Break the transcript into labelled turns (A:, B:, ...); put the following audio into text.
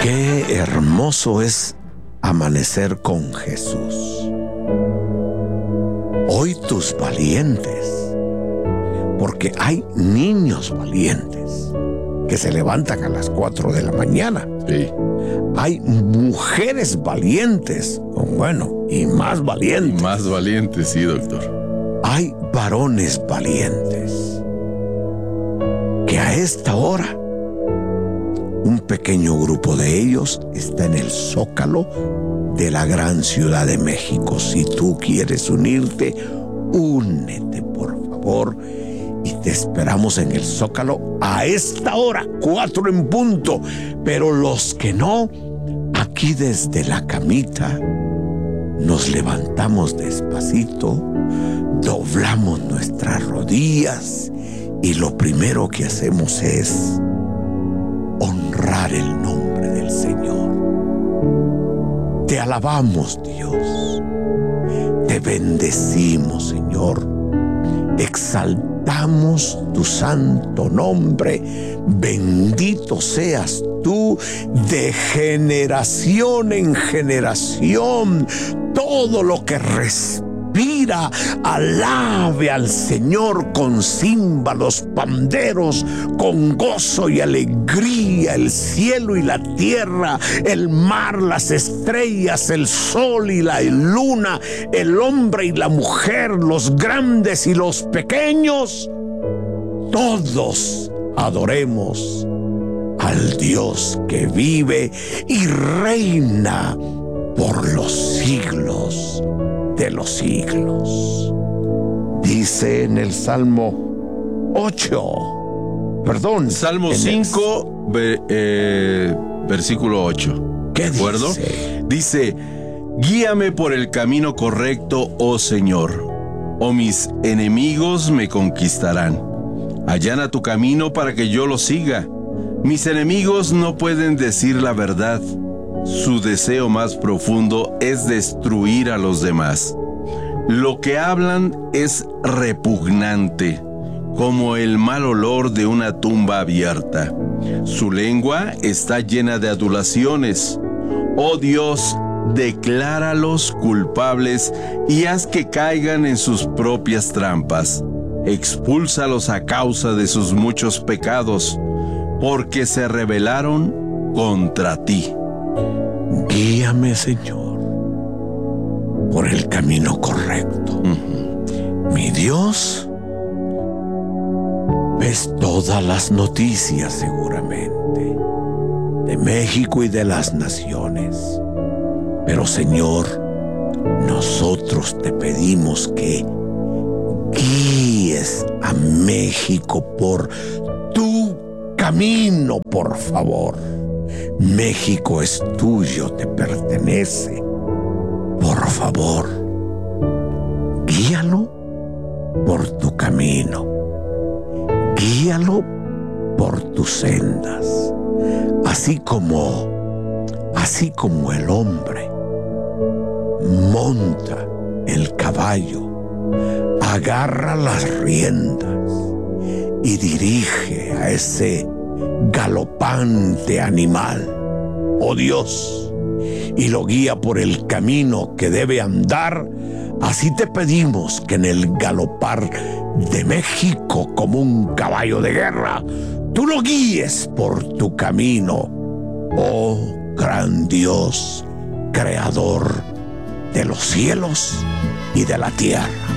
A: Qué hermoso es amanecer con Jesús. Hoy tus valientes, porque hay niños valientes que se levantan a las 4 de la mañana.
B: Sí.
A: Hay mujeres valientes, bueno, y más valientes.
B: Y más valientes, sí, doctor.
A: Hay varones valientes que a esta hora un pequeño grupo de ellos está en el Zócalo de la gran Ciudad de México. Si tú quieres unirte, únete, por favor, y te esperamos en el Zócalo a esta hora, 4 en punto. Pero los que no, aquí desde la camita nos levantamos despacito, doblamos nuestras rodillas y lo primero que hacemos es honrar el nombre del Señor. Te alabamos, Dios. Te bendecimos, Señor. Exaltamos tu santo nombre. Bendito seas tú de generación en generación. Todo lo que respira, alabe al Señor con címbalos, panderos, con gozo y alegría. El cielo y la tierra, el mar, las estrellas, el sol y la luna, el hombre y la mujer, los grandes y los pequeños, todos adoremos al Dios que vive y reina por los siglos de los siglos. Dice en el Salmo 8, perdón,
B: Salmo 5, versículo 8.
A: ¿Qué
B: ¿De acuerdo? Dice, guíame por el camino correcto, oh Señor, o mis enemigos me conquistarán. Allana tu camino para que yo lo siga. Mis enemigos no pueden decir la verdad. Su deseo más profundo es destruir a los demás. Lo que hablan es repugnante, como el mal olor de una tumba abierta. Su lengua está llena de adulaciones. Oh Dios, decláralos culpables y haz que caigan en sus propias trampas. Expúlsalos a causa de sus muchos pecados, porque se rebelaron contra ti.
A: Guíame, Señor, por el camino correcto. Mi Dios, ves todas las noticias seguramente de México y de las naciones. Pero, Señor, nosotros te pedimos que guíes a México por tu camino, por favor. México es tuyo, te pertenece. Por favor, guíalo por tu camino. Guíalo por tus sendas. Así como el hombre monta el caballo, agarra las riendas y dirige a ese galopante animal, oh Dios, y lo guía por el camino que debe andar. Así te pedimos que en el galopar de México como un caballo de guerra, tú lo guíes por tu camino, oh gran Dios, creador de los cielos y de la tierra.